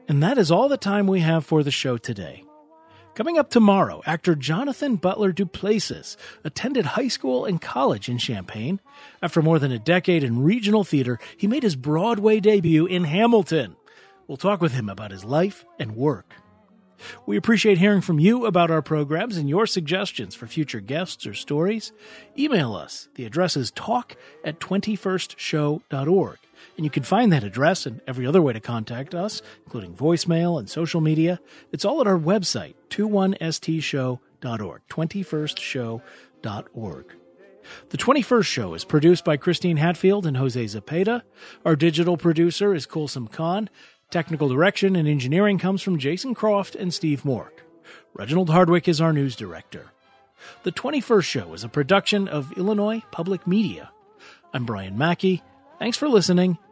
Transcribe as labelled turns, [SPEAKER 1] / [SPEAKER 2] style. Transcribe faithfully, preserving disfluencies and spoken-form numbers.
[SPEAKER 1] And that is all the time we have for the show today. Coming up tomorrow, actor Jonathan Butler Duplessis attended high school and college in Champaign. After more than a decade in regional theater, he made his Broadway debut in Hamilton. We'll talk with him about his life and work. We appreciate hearing from you about our programs and your suggestions for future guests or stories. Email us. The address is talk at twenty-first show dot org. And you can find that address and every other way to contact us, including voicemail and social media. It's all at our website, twenty-one s t show dot org, twenty-first show dot org. The twenty-first Show is produced by Christine Hatfield and Jose Zepeda. Our digital producer is Kulsum Khan. Technical direction and engineering comes from Jason Croft and Steve Mork. Reginald Hardwick is our news director. The twenty-first Show is a production of Illinois Public Media. I'm Brian Mackey. Thanks for listening,